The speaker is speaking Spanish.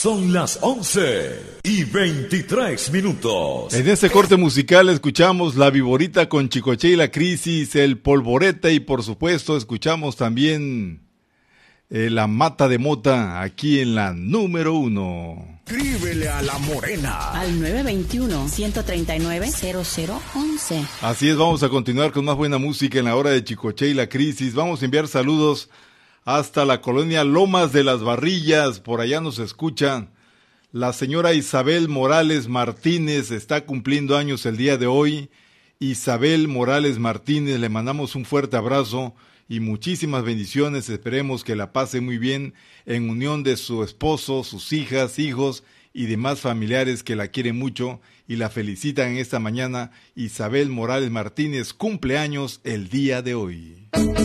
Son las 11:23. En este corte musical escuchamos La Viborita con Chicoche y la Crisis, El Polvorete y por supuesto escuchamos también La Mata de Mota aquí en la número 1. Escríbele a La Morena al 921-139-0011. Así es, vamos a continuar con más buena música en la hora de Chicoche y la Crisis. Vamos a enviar saludos hasta la colonia Lomas de las Barrillas, por allá nos escucha la señora Isabel Morales Martínez, está cumpliendo años el día de hoy. Isabel Morales Martínez, le mandamos un fuerte abrazo y muchísimas bendiciones, esperemos que la pase muy bien en unión de su esposo, sus hijas, hijos y demás familiares que la quieren mucho y la felicitan en esta mañana. Isabel Morales Martínez, cumpleaños el día de hoy.